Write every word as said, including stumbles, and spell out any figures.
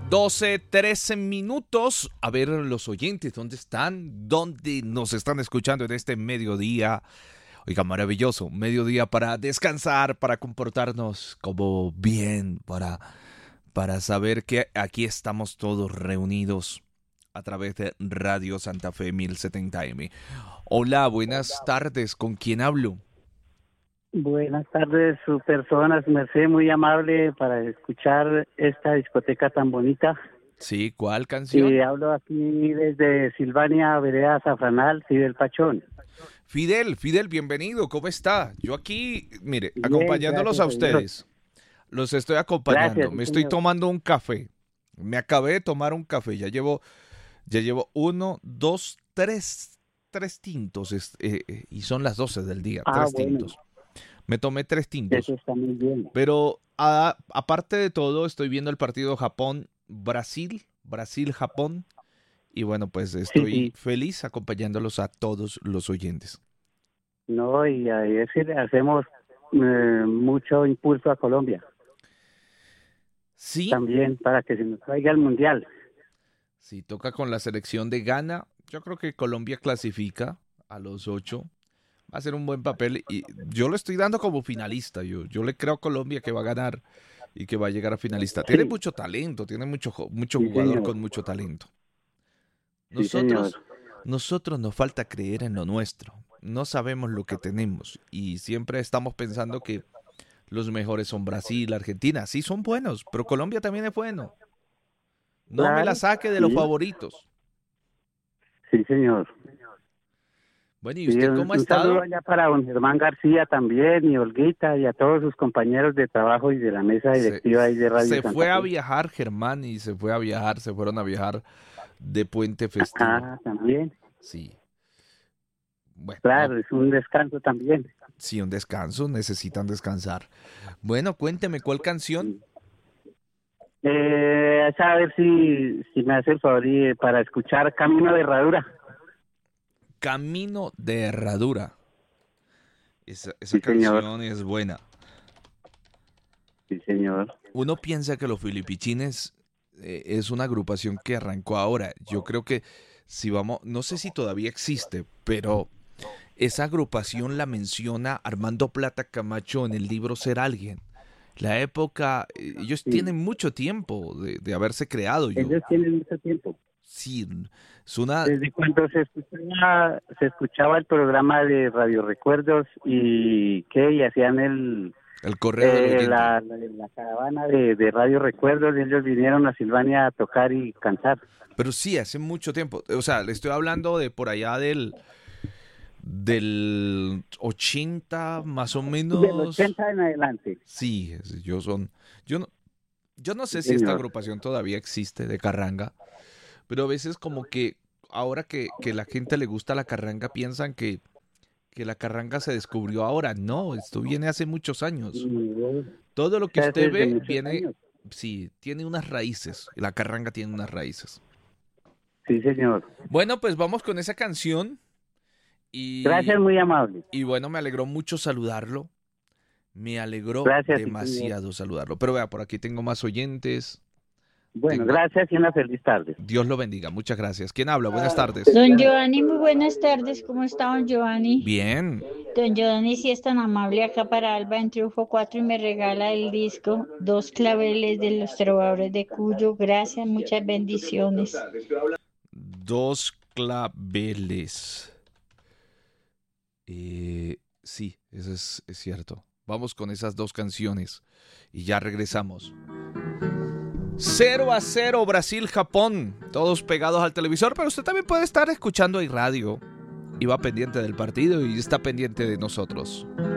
doce, trece minutos. A ver los oyentes, ¿dónde están? ¿Dónde nos están escuchando en este mediodía? Oiga, maravilloso. Mediodía para descansar, para comportarnos como bien, para, para saber que aquí estamos todos reunidos a través de Radio Santa Fe mil setenta eme. Hola, buenas tardes. ¿Con quién hablo? Buenas tardes, su persona, su merced, muy amable para escuchar esta discoteca tan bonita. Sí, ¿cuál canción? Y hablo aquí desde Silvania, Vereda Zafranal, Fidel Pachón. Fidel, Fidel, bienvenido, ¿cómo está? Yo aquí, mire, Bien, acompañándolos gracias, a ustedes. Los estoy acompañando, Gracias, me sí, estoy señor. tomando un café. Me acabé de tomar un café, ya llevo, ya llevo uno, dos, tres, tres tintos, es- eh, eh, y son las doce del día, Ah, tres bueno. tintos. Me tomé tres tintos. Eso está muy bien. Pero a- aparte de todo, estoy viendo el partido Japón-Brasil, Brasil-Japón. Y bueno, pues estoy sí. feliz acompañándolos a todos los oyentes. No, y ahí es que le hacemos eh, mucho impulso a Colombia Sí, también para que se nos traiga el mundial. si toca con la selección de Ghana, yo creo que Colombia clasifica a los ocho. Va a ser un buen papel y yo lo estoy dando como finalista. Yo, yo le creo a Colombia que va a ganar y que va a llegar a finalista. Tiene Sí. mucho talento, tiene mucho, jo- mucho Sí, jugador señor. con mucho talento. Sí, señor. Nosotros, nosotros nos falta creer en lo nuestro. No sabemos lo que tenemos y siempre estamos pensando que los mejores son Brasil, Argentina. Sí, son buenos, pero Colombia también es bueno. No me la Claro, saque de los sí. favoritos. Sí, señor. Bueno, ¿y Sí, usted un, cómo ha un saludo estado? allá para don Germán García también, y Olguita, y a todos sus compañeros de trabajo y de la mesa Se, directiva ahí de Radio se Santa fue a Fe. viajar Germán y se fue a viajar, se fueron a viajar de puente festivo. Ah, también. Sí. Bueno, Claro, no, es un descanso también. sí, un descanso, necesitan descansar. Bueno, cuénteme, ¿cuál canción? Eh, a ver si, si me hace el favor y, eh, para escuchar Camino de Herradura. Camino de Herradura. Esa, esa Sí, señor. canción es buena. Sí, señor. Uno piensa que los Filipichines eh, es una agrupación que arrancó ahora. Yo creo que si vamos, no sé si todavía existe, pero esa agrupación la menciona Armando Plata Camacho en el libro Ser Alguien. La época, eh, ellos Sí. tienen mucho tiempo de, de haberse creado. Yo, Ellos tienen mucho tiempo. sí, es una, Desde cuando se escuchaba, se escuchaba el programa de Radio Recuerdos y que y hacían el el correo del eh, oyente. la, la, la caravana de, de Radio Recuerdos, y ellos vinieron a Silvania a tocar y cantar. Pero sí, hace mucho tiempo. O sea, le estoy hablando de por allá del, del ochenta, más o menos. Del ochenta en adelante. Sí, es- yo son, yo no, yo no sé Sí, si esta señor. agrupación todavía existe de carranga, pero a veces como que ahora que, que la gente le gusta la carranga piensan que, que la carranga se descubrió ahora. No, esto viene hace muchos años. Todo lo que Hace usted desde ve muchos viene, años. sí, tiene unas raíces. La carranga tiene unas raíces. Sí, señor. Bueno, pues vamos con esa canción. Y, Gracias, muy amable. y bueno, me alegró mucho saludarlo. Me alegró Gracias, sí, demasiado saludarlo. Pero vea, por aquí tengo más oyentes. Bueno, Tengo- gracias y una feliz tarde. Dios lo bendiga. Muchas gracias. ¿Quién habla? Buenas tardes. Don Giovanni, muy buenas tardes. ¿Cómo está, don Giovanni? Bien. Don Giovanni, si es tan amable acá para Alba en Triunfo cuatro y me regala el disco Dos claveles de los trovadores de Cuyo. Gracias, muchas bendiciones. Dos claveles. Eh, sí, eso es, es cierto. Vamos con esas dos canciones y ya regresamos. cero a cero Brasil-Japón. Todos pegados al televisor, pero usted también puede estar escuchando ahí radio. Y va pendiente del partido y está pendiente de nosotros.